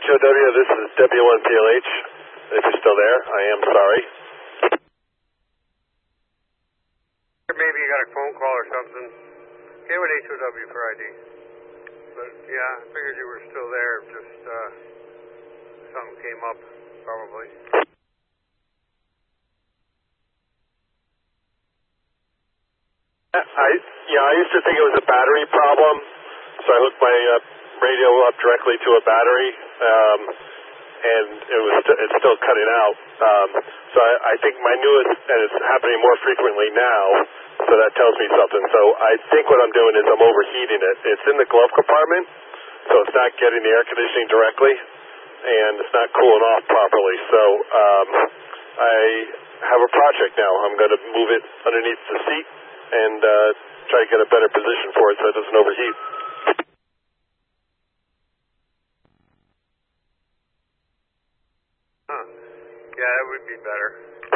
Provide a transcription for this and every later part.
WNHOW, this is W1PLH. If you're still there, I am sorry. Maybe you got a phone call or something. Get with HOW for ID. But yeah, I figured you were still there. Just something came up, probably. I used to think it was a battery problem, so I hooked my radio up directly to a battery, and it's still cutting out. So I think my newest, and it's happening more frequently now, so that tells me something. So I think what I'm doing is I'm overheating it. It's in the glove compartment, so it's not getting the air conditioning directly, and it's not cooling off properly. So I have a project now. I'm going to move it underneath the seat and try to get a better position for it so it doesn't overheat. Huh. Yeah, that would be better.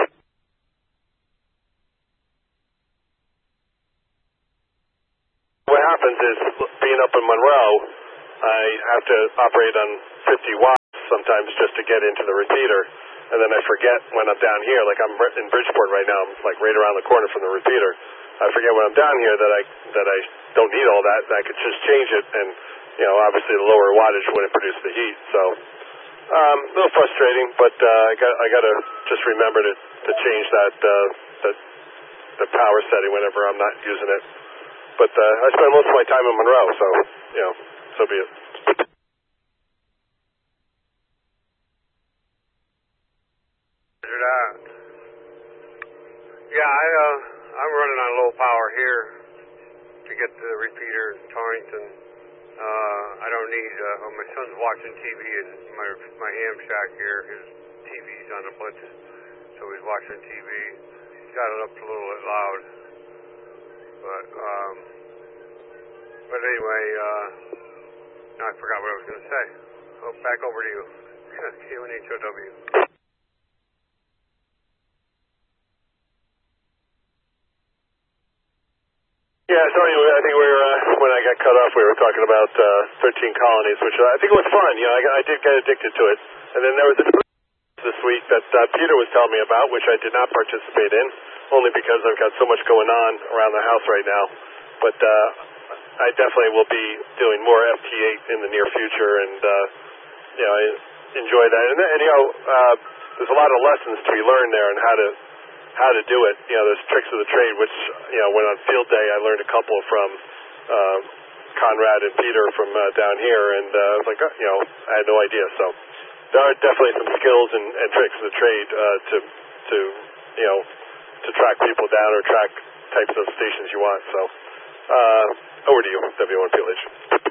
What happens is, being up in Monroe, I have to operate on 50 watts sometimes just to get into the repeater, and then I forget when I'm down here. Like I'm in Bridgeport right now, I'm like right around the corner from the repeater. I forget when I'm down here that I don't need all that. I could just change it, and obviously the lower wattage wouldn't produce the heat. So a little frustrating, but I got to just remember to change the power setting whenever I'm not using it. But I spend most of my time in Monroe, so so be it. Yeah, I'm running on low power here to get the repeater in Torrington. I don't need. My son's watching TV in my ham shack here. His TV's on the blitz, so he's watching TV. He's got it up a little bit loud, but anyway, I forgot what I was going to say. Oh, back over to you. KUNHOW. Yeah, so anyway, I think when I got cut off, we were talking about 13 colonies, which I think was fun. I did get addicted to it. And then there was a this week that Peter was telling me about, which I did not participate in, only because I've got so much going on around the house right now. But I definitely will be doing more FT8 in the near future, and I enjoy that. And there's a lot of lessons to be learned there on how to do it. There's tricks of the trade, which, when on field day, I learned a couple from Conrad and Peter from down here, and I was like, I had no idea. So there are definitely some skills and tricks of the trade to track people down or track types of stations you want. So over to you, W1PLH.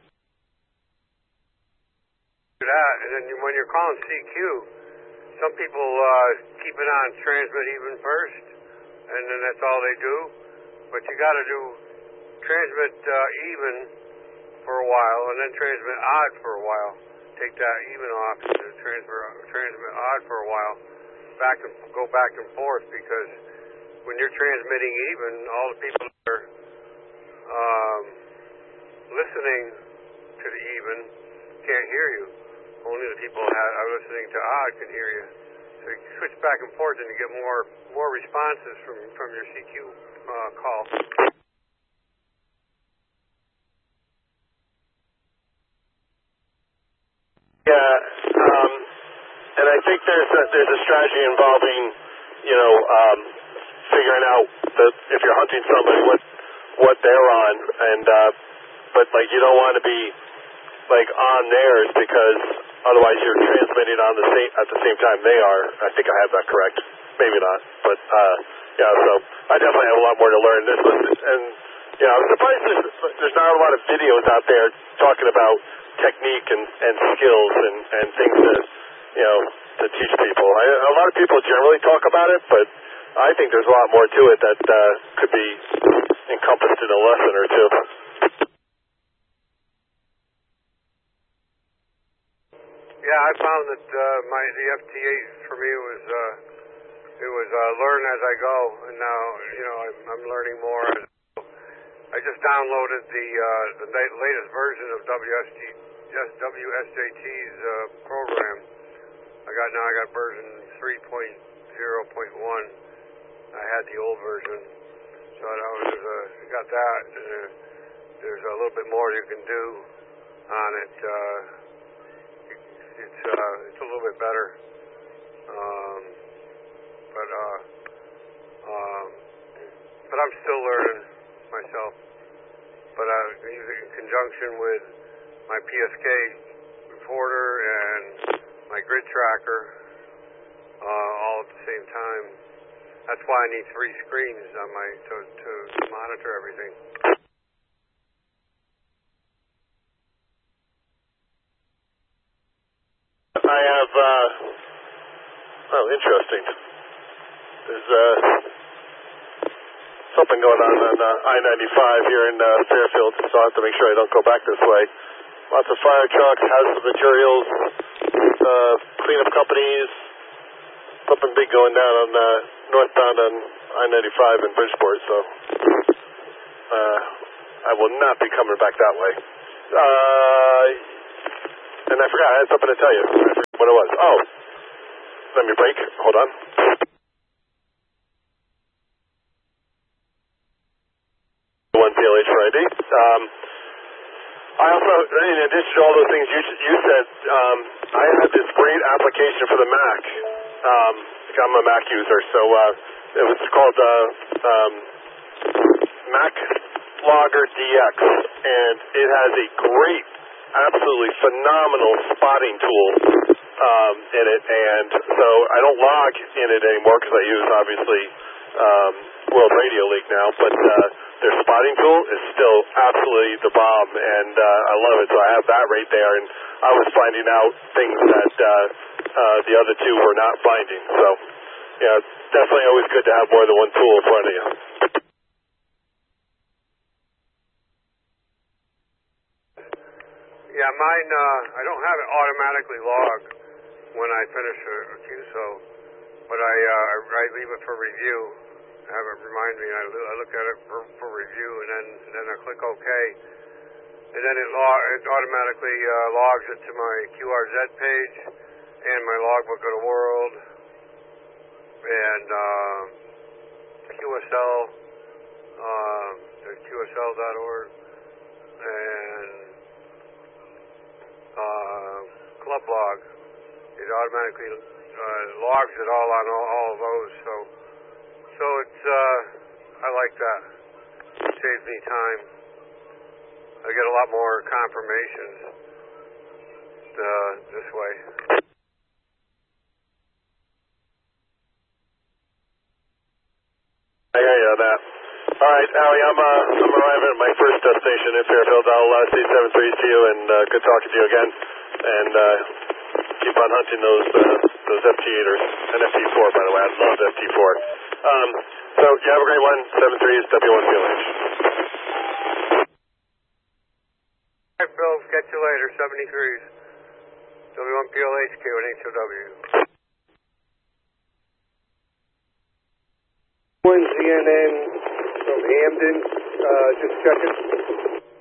And then when you're calling CQ, some people keep it on transmit even first, and then that's all they do. But you got to do transmit even for a while, and then transmit odd for a while. Take that even off and transmit odd for a while. Go back and forth, because when you're transmitting even, all the people that are listening to the even can't hear you. Only the people that are listening to odd can hear you. So you switch back and forth, and you get more responses from your CQ call. Yeah, and I think there's a strategy involving figuring out if you're hunting somebody what they're on, and but you don't want to be on theirs, because otherwise you're transmitting at the same time they are. I think I have that correct. Maybe not, but so I definitely have a lot more to learn. I'm surprised there's not a lot of videos out there talking about technique and skills and things to teach people. A lot of people generally talk about it, but I think there's a lot more to it that could be encompassed in a lesson or two. Yeah, I found that the FT8 for me was learn as I go, and now I'm learning more. I just downloaded the latest version of WSJT's program. I got version 3.0.1. I had the old version, so I got that. There's a little bit more you can do on it. It's a little bit better, but I'm still learning myself. But I use it in conjunction with my PSK reporter and my grid tracker all at the same time. That's why I need 3 screens on my to monitor everything. I have interesting. There's something going on I-95 here in Fairfield, so I have to make sure I don't go back this way. Lots of fire trucks, hazardous materials, cleanup companies, something big going down on northbound on I-95 in Bridgeport, so I will not be coming back that way. And I forgot, I had something to tell you. I forgot what it was. Oh, let me break. Hold on. One PLH for ID. I also, in addition to all those things you said, I had this great application for the Mac. I'm a Mac user, so it was called Mac Logger DX, and it has a great, absolutely phenomenal spotting tool in it, and so I don't log in it anymore because I use, obviously, World Radio League now, but their spotting tool is still absolutely the bomb, and I love it, so I have that right there, and I was finding out things that the other two were not finding, so yeah, definitely always good to have more than one tool in front of you. Yeah, mine, I don't have it automatically logged when I finish a QSO, but I leave it for review. Have it remind me. I look at it for review, and then I click OK, and then it automatically logs it to my QRZ page and my logbook of the world and QSL, QSL.org, and Club Log. It automatically logs it all on all of those. So it's I like that. It saves me time. I get a lot more confirmations this way. I hear you on that. All right, Howie, I'm arriving at my first destination in Fairfield. I'll say 7-3 to you, and good talking to you again. And keep on hunting those FT8ers and FT4, by the way. I love FT4. So you have a great one. 7-3 is W1PLH. All right, Phil. Catch you later. 73s. W1PLH, K1HOW. CNN from Hamden, just checking.